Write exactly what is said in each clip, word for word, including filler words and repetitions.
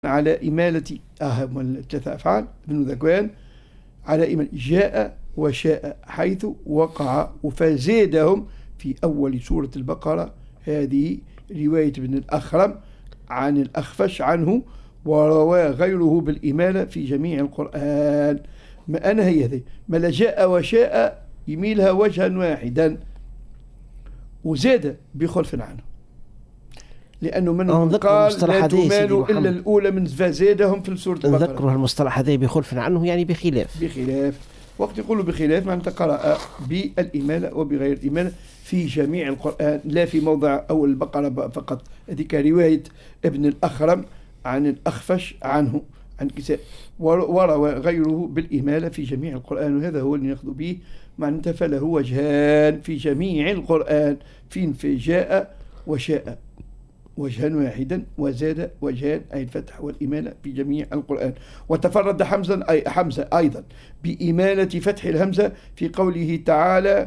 على إمالة أهم الثلاثة أفعال ابن ذكوان على إمالة جاء وشاء حيث وقع، فزادهم في أول سورة البقرة. هذه رواية ابن الأخرم عن الأخفش عنه، وروى غيره بالإمالة في جميع القرآن. ما أنا هي هذه ما لا جاء وشاء يميلها وجها واحدا، وزاد بخلف عنه، لأنه من قال لا تمال إلا الأولى من فزادهم في سورة البقرة. ذكروا المصطلح هذا بخلف عنه، يعني بخلاف. بخلاف وقت يقولوا بخلاف معناتها قرأ بالإمالة وبغير الإمالة في جميع القرآن، لا في موضع أول البقرة فقط. هذيك رواية ابن الأخرم عن الأخفش عنه عن كساء، وروى غيره بالإمالة في جميع القرآن، وهذا هو اللي نأخذ به معناتها. فله وجهان في جميع القرآن، فين في جاء وشاء وجها واحدا، وزاد وجهان أي الفتح والإمالة في جميع القرآن. وتفرد حمزة أي حمزة أيضا بإمالة فتح الهمزة في قوله تعالى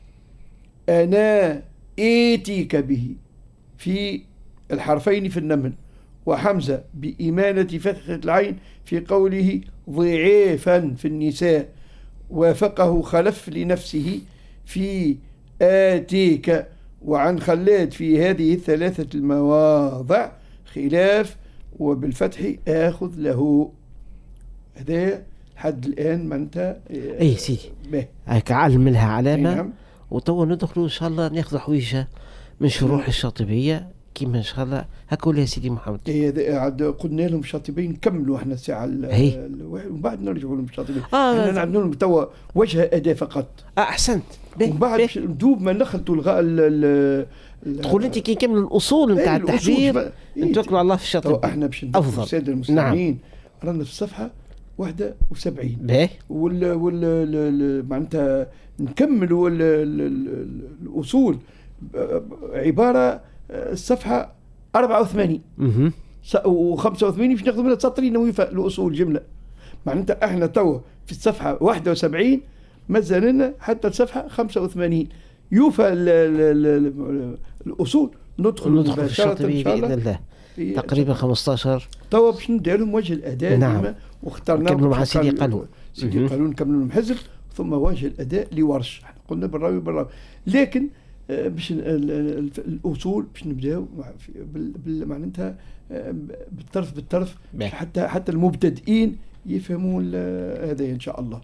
أنا آتيك به في الحرفين في النمل، وحمزة بإمالة فتح العين في قوله ضعيفا في النساء. وافقه خلف لنفسه في آتيك وعن خلاد في هذه الثلاثة المواضع خلاف، وبالفتح آخذ له. هذا حد الآن ما أنت أي سيدي هيك علم لها علامة. نعم. وتوا ندخلوا إن شاء الله ناخذ حويجة من شروح الشاطبية كيما إن شاء الله. هكول يا سيدي محمد. إيه عاد قلنا لهم الشاطبيين نكملوا احنا الساعة ومن بعد نرجعوا لهم الشاطبيين. آه احنا نعملوا لهم توا وجه أداة فقط. آه أحسنت. ومن بعد ندوب ما نخلطوا الغاء. تقول أنت كي نكمل الأصول نتاع التحرير نتوكلوا على الله في الشاطبية. احنا باش ندوب السادة المستمعين. نعم. رانا في الصفحة واحدة وسبعين. باهي. وال وال معناتها نكملوا الأصول عبارة الصفحة أربعة وثمانين وخمسة وثمانين باش ناخذ منها سطرين ويفاء الأصول جملة. معناتها احنا توا في الصفحة واحد وسبعين مازال لنا حتى الصفحة خمسة وثمانين يوفى الأصول. ندخل ندخل في الشاطبية بإذن الله تقريبا خمسطاشر توا باش ندير لهم وجه الأداء. نعم. واخترنا نكملوا مع سيدي قالون سيدي قالون نكملوا لهم حزب، ثم وجه الأداء لورش. قلنا بالراوي بالراوي، لكن باش الاصول باش نبداو معناتها بالطرف بالطرف حتى حتى المبتدئين يفهموا هذا ان شاء الله.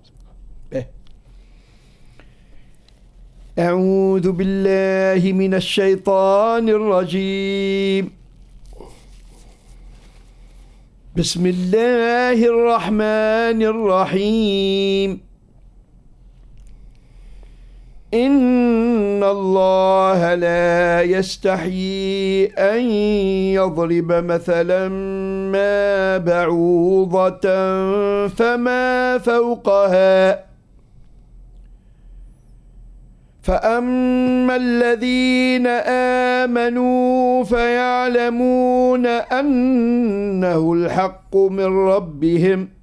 اعوذ بالله من الشيطان الرجيم. بسم الله الرحمن الرحيم. إن الله لا يستحيي أن يضرب مثلا ما بعوضة فما فوقها، فأما الذين آمنوا فيعلمون أنه الحق من ربهم،